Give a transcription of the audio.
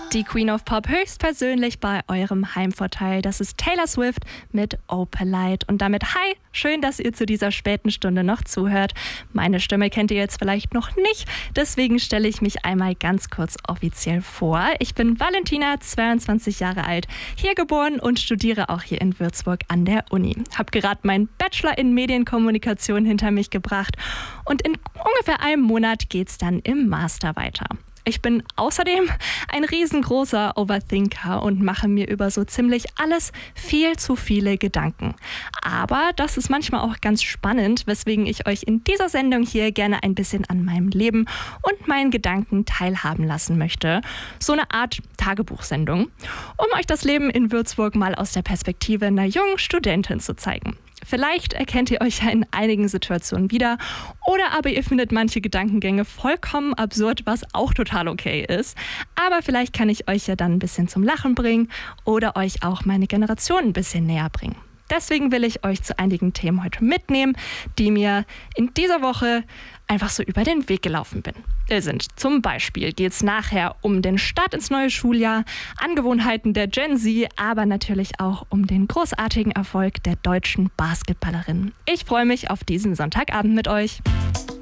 Die Queen of Pop höchstpersönlich bei eurem Heimvorteil. Das ist Taylor Swift mit Opalite. Und damit hi, schön, dass ihr zu dieser späten Stunde noch zuhört. Meine Stimme kennt ihr jetzt vielleicht noch nicht, deswegen stelle ich mich einmal ganz kurz offiziell vor. Ich bin Valentina, 22 Jahre alt, hier geboren und studiere auch hier in Würzburg an der Uni. Hab gerade meinen Bachelor in Medienkommunikation hinter mich gebracht und in ungefähr einem Monat geht's dann im Master weiter. Ich bin außerdem ein riesengroßer Overthinker und mache mir über so ziemlich alles viel zu viele Gedanken. Aber das ist manchmal auch ganz spannend, weswegen ich euch in dieser Sendung hier gerne ein bisschen an meinem Leben und meinen Gedanken teilhaben lassen möchte. So eine Art Tagebuchsendung, um euch das Leben in Würzburg mal aus der Perspektive einer jungen Studentin zu zeigen. Vielleicht erkennt ihr euch ja in einigen Situationen wieder oder aber ihr findet manche Gedankengänge vollkommen absurd, was auch total okay ist. Aber vielleicht kann ich euch ja dann ein bisschen zum Lachen bringen oder euch auch meine Generation ein bisschen näher bringen. Deswegen will ich euch zu einigen Themen heute mitnehmen, die mir in dieser Woche einfach so über den Weg gelaufen sind. Zum Beispiel geht es nachher um den Start ins neue Schuljahr, Angewohnheiten der Gen Z, aber natürlich auch um den großartigen Erfolg der deutschen Basketballerin. Ich freue mich auf diesen Sonntagabend mit euch.